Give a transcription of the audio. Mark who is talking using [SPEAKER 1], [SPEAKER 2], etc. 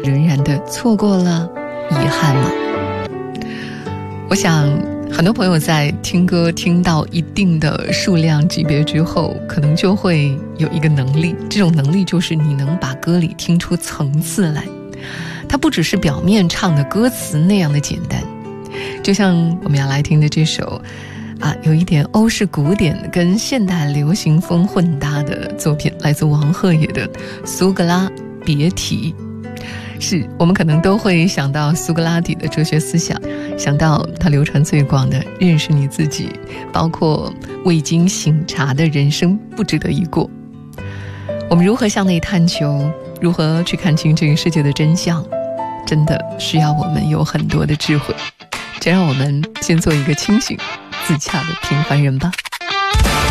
[SPEAKER 1] 仍然的错过了遗憾吗？我想很多朋友在听歌听到一定的数量级别之后，可能就会有一个能力，这种能力就是你能把歌里听出层次来，它不只是表面唱的歌词那样的简单。就像我们要来听的这首有一点欧式古典跟现代流行风混搭的作品，来自王鹤野的《苏格拉别提》。是我们可能都会想到苏格拉底的哲学思想，想到他流传最广的认识你自己，包括未经醒察的人生不值得一过。我们如何向内探求，如何去看清这个世界的真相，真的需要我们有很多的智慧。就让我们先做一个清醒自洽的平凡人吧。